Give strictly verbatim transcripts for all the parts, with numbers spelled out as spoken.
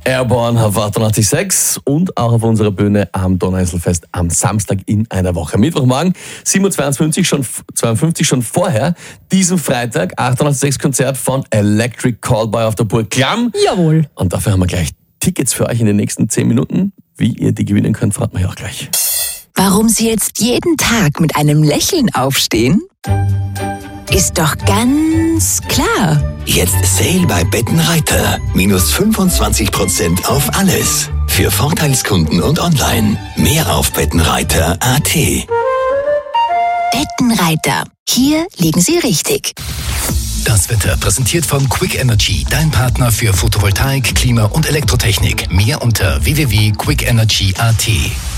Airborne auf achtundachtzig Komma sechs und auch auf unserer Bühne am Donauinselfest am Samstag in einer Woche. Mittwochmorgen, sieben Uhr zweiundfünfzig, schon, zweiundfünfzig schon vorher, diesen Freitag, achtundachtzig Komma sechs Konzert von Electric Callboy auf der Burg Klamm. Jawohl. Und dafür haben wir gleich Tickets für euch in den nächsten zehn Minuten. Wie ihr die gewinnen könnt, verraten wir ja auch gleich. Warum Sie jetzt jeden Tag mit einem Lächeln aufstehen? Ist doch ganz klar. Jetzt Sale bei Bettenreiter. Minus fünfundzwanzig Prozent auf alles. Für Vorteilskunden und online. Mehr auf bettenreiter punkt a t. Bettenreiter. Hier liegen Sie richtig. Das Wetter präsentiert von Quick Energy, dein Partner für Photovoltaik, Klima und Elektrotechnik. Mehr unter w w w punkt quick energy punkt a t.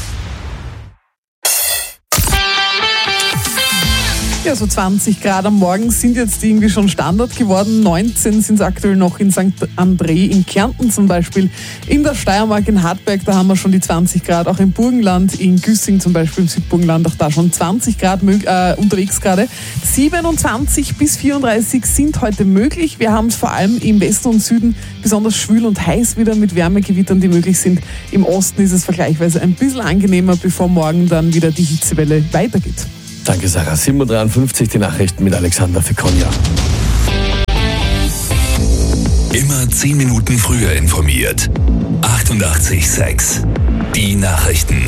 Ja, so zwanzig Grad am Morgen sind jetzt irgendwie schon Standard geworden. neunzehn sind es aktuell noch in Sankt André in Kärnten zum Beispiel. In der Steiermark in Hartberg, da haben wir schon die zwanzig Grad. Auch im Burgenland, in Güssing zum Beispiel, im Südburgenland, auch da schon zwanzig Grad äh, unterwegs gerade. siebenundzwanzig bis vierunddreißig sind heute möglich. Wir haben es vor allem im Westen und Süden besonders schwül und heiß wieder mit Wärmegewittern, die möglich sind. Im Osten ist es vergleichsweise ein bisschen angenehmer, bevor morgen dann wieder die Hitzewelle weitergeht. Danke, Sarah. sieben Uhr dreiundfünfzig, die Nachrichten mit Alexander Fekonja. Immer zehn Minuten früher informiert. achtundachtzig Komma sechs. Die Nachrichten.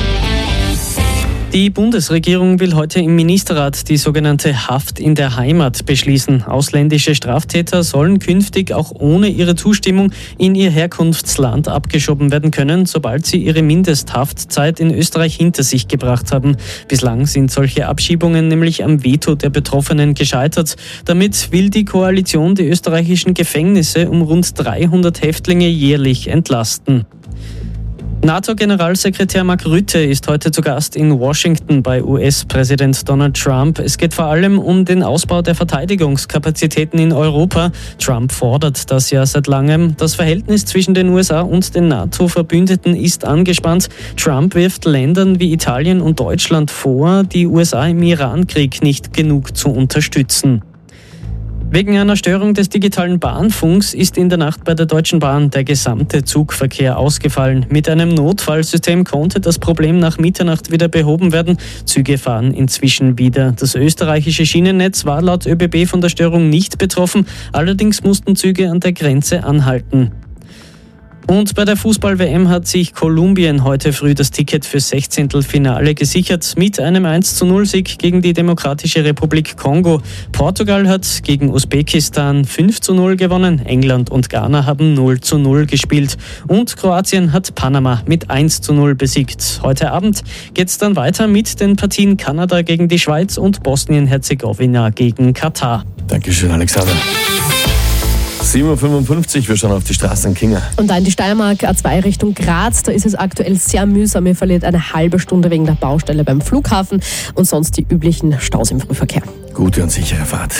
Die Bundesregierung will heute im Ministerrat die sogenannte Haft in der Heimat beschließen. Ausländische Straftäter sollen künftig auch ohne ihre Zustimmung in ihr Herkunftsland abgeschoben werden können, sobald sie ihre Mindesthaftzeit in Österreich hinter sich gebracht haben. Bislang sind solche Abschiebungen nämlich am Veto der Betroffenen gescheitert. Damit will die Koalition die österreichischen Gefängnisse um rund dreihundert Häftlinge jährlich entlasten. NATO-Generalsekretär Mark Rutte ist heute zu Gast in Washington bei U S-Präsident Donald Trump. Es geht vor allem um den Ausbau der Verteidigungskapazitäten in Europa. Trump fordert das ja seit langem. Das Verhältnis zwischen den U S A und den NATO-Verbündeten ist angespannt. Trump wirft Ländern wie Italien und Deutschland vor, die U S A im Iran-Krieg nicht genug zu unterstützen. Wegen einer Störung des digitalen Bahnfunks ist in der Nacht bei der Deutschen Bahn der gesamte Zugverkehr ausgefallen. Mit einem Notfallsystem konnte das Problem nach Mitternacht wieder behoben werden. Züge fahren inzwischen wieder. Das österreichische Schienennetz war laut Ö B B von der Störung nicht betroffen. Allerdings mussten Züge an der Grenze anhalten. Und bei der Fußball-W M hat sich Kolumbien heute früh das Ticket fürs Sechzehntelfinale gesichert mit einem eins zu null Sieg gegen die Demokratische Republik Kongo. Portugal hat gegen Usbekistan fünf zu null gewonnen. England und Ghana haben null zu null gespielt. Und Kroatien hat Panama mit eins zu null besiegt. Heute Abend geht's dann weiter mit den Partien Kanada gegen die Schweiz und Bosnien-Herzegowina gegen Katar. Dankeschön, Alexander. sieben Uhr fünfundfünfzig, wir schauen auf die Straßen in Kinga. Und da in die Steiermark A zwei Richtung Graz, da ist es aktuell sehr mühsam. Ihr verliert eine halbe Stunde wegen der Baustelle beim Flughafen und sonst die üblichen Staus im Frühverkehr. Gute und sichere Fahrt.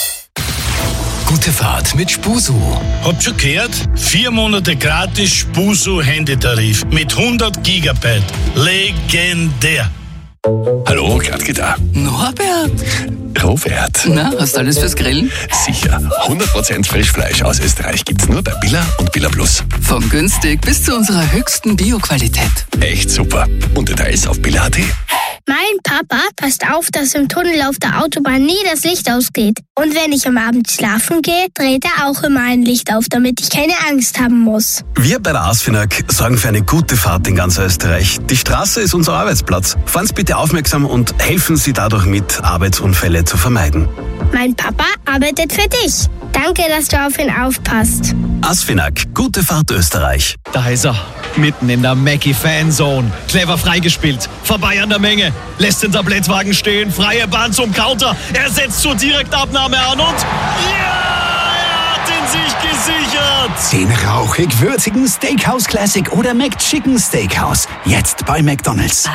Gute Fahrt mit Spusu. Habt schon gehört? Vier Monate gratis Spusu-Handytarif mit hundert Gigabyte. Legendär. Hallo, Gradke da. Norbert. Robert. Na, hast du alles fürs Grillen? Sicher. hundert Prozent Frischfleisch aus Österreich gibt's nur bei Billa und Billa Plus. Von günstig bis zu unserer höchsten Bio-Qualität. Echt super. Und Details auf billa punkt a t. Mein Papa passt auf, dass im Tunnel auf der Autobahn nie das Licht ausgeht. Und wenn ich am Abend schlafen gehe, dreht er auch immer ein Licht auf, damit ich keine Angst haben muss. Wir bei der ASFINAG sorgen für eine gute Fahrt in ganz Österreich. Die Straße ist unser Arbeitsplatz. Fahren Sie bitte aufmerksam und helfen Sie dadurch mit, Arbeitsunfälle zu vermeiden. Mein Papa arbeitet für dich. Danke, dass du auf ihn aufpasst. ASFINAG, gute Fahrt Österreich. Da ist er, mitten in der Mackie-Fanzone. Clever freigespielt, vorbei an der Menge. Lässt den Tablettwagen stehen, freie Bahn zum Counter. Er setzt zur Direktabnahme an und... Ja! Er hat ihn sich gesichert! Den rauchig-würzigen Steakhouse Classic oder McChicken Steakhouse. Jetzt bei McDonald's.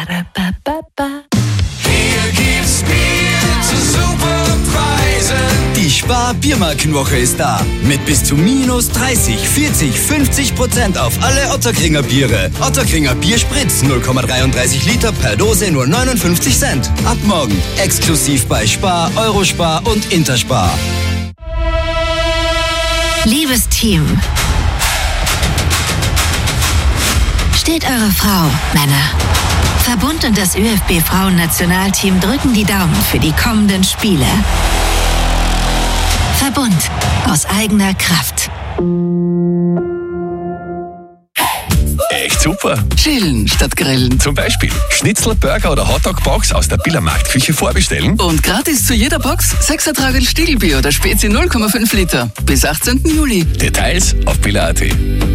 Hier gibt's Bier zu super Preisen. Die Spar-Biermarkenwoche ist da. Mit bis zu minus dreißig, vierzig, fünfzig Prozent auf alle Otterkringer Biere. Otterkringer Bierspritz null Komma dreiunddreißig Liter per Dose nur neunundfünfzig Cent. Ab morgen exklusiv bei Spar, Eurospar und Interspar. Liebes Team, steht eure Frau, Männer? Verbund und das ÖFB-Frauen-Nationalteam drücken die Daumen für die kommenden Spiele. Verbund aus eigener Kraft. Echt super. Chillen statt grillen. Zum Beispiel Schnitzel, Burger oder Hotdog-Box aus der Billermarktküche vorbestellen. Und gratis zu jeder Box sechs Ertragel Stiegelbier oder Spezi null Komma fünf Liter. Bis achtzehnten Juli. Details auf biller punkt at.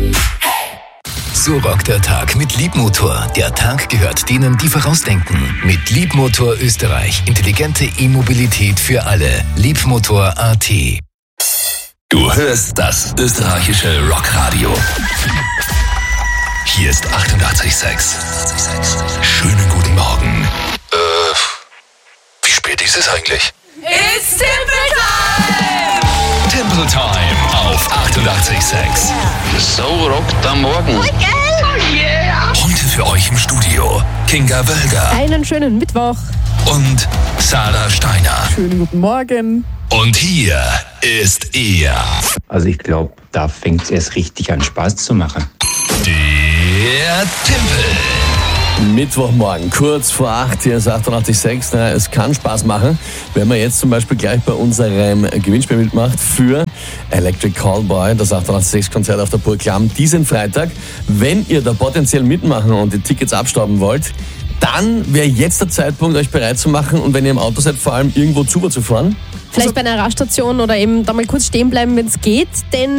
So rockt der Tag mit Liebmotor. Der Tag gehört denen, die vorausdenken. Mit Liebmotor Österreich. Intelligente E-Mobilität für alle. Liebmotor punkt at. Du hörst das österreichische Rockradio. Hier ist achtundachtzig Komma sechs. Schönen guten Morgen. Äh, wie spät ist es eigentlich? It's Temple Time! Temple Time auf achtundachtzig Komma sechs. So rockt am Morgen. Oh yeah! Heute für euch im Studio Kinga Wölger Einen schönen Mittwoch. und Sarah Steiner. Schönen guten Morgen. Und hier ist er, Also ich glaube, da fängt es erst richtig an Spaß zu machen. der Timpel. Mittwochmorgen, kurz vor acht, hier ist achtundachtzig Komma sechs. Na, es kann Spaß machen, wenn man jetzt zum Beispiel gleich bei unserem Gewinnspiel mitmacht für Electric Callboy, das achtundachtzig Komma sechs Konzert auf der Burg Klamm diesen Freitag. Wenn ihr da potenziell mitmachen und die Tickets abstauben wollt, dann wäre jetzt der Zeitpunkt, euch bereit zu machen und wenn ihr im Auto seid, vor allem irgendwo zu zu fahren. Vielleicht bei einer Raststation oder eben da mal kurz stehen bleiben, wenn es geht, denn